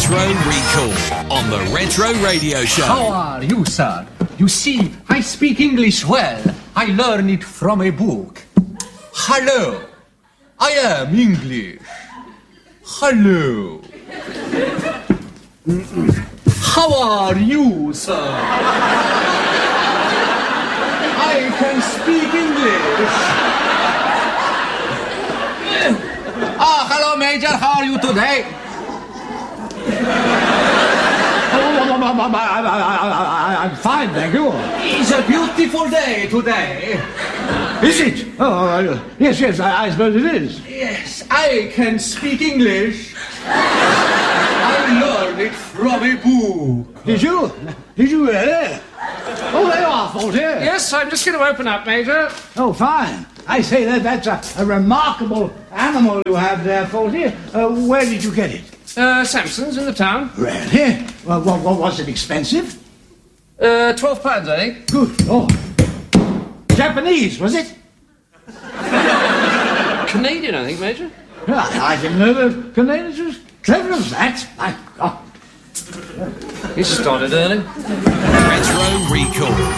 Retro Recall on the Retro Radio Show. How are you, sir? You see, I speak English well. I learn it from a book. Hello. I am English. Hello. How are you, sir? I can speak English. Hello, Major. How are you today? I'm fine, thank you. It's a beautiful day today. Is it? Oh, yes, I suppose it is. Yes, I can speak English. I learned it from a book. Did you? Did you really? Oh, there you are, Faulty. Yes, I'm just going to open up, Major. Oh, fine. I say that's a remarkable animal you have there, Faulty. Where did you get it? Samson's in the town. Really? Well, what was it, expensive? £12, I think. Good. Oh. Japanese, was it? Canadian, I think, Major. I didn't know the Canadians was clever as that. My God. He started early. Retro Recall.